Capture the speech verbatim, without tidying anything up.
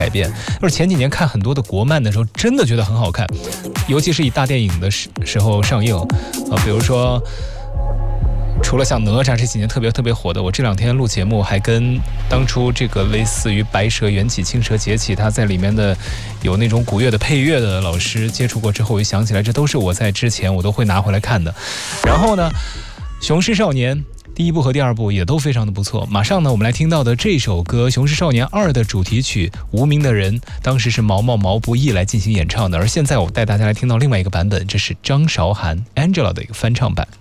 改变。就是前几年看很多的国漫的时候，真的觉得很好看，尤其是以大电影的时时候上映啊，比如说。除了像哪吒这几年特别特别火的，我这两天录节目还跟当初这个类似于白蛇缘起青蛇劫起，他在里面的有那种古乐的配乐的老师接触过之后，我就想起来这都是我在之前我都会拿回来看的。然后呢，雄狮少年第一部和第二部也都非常的不错。马上呢，我们来听到的这首歌《雄狮少年二》的主题曲《无名的人》，当时是毛毛毛不易来进行演唱的，而现在我带大家来听到另外一个版本，这是张韶涵 Angela 的一个翻唱版。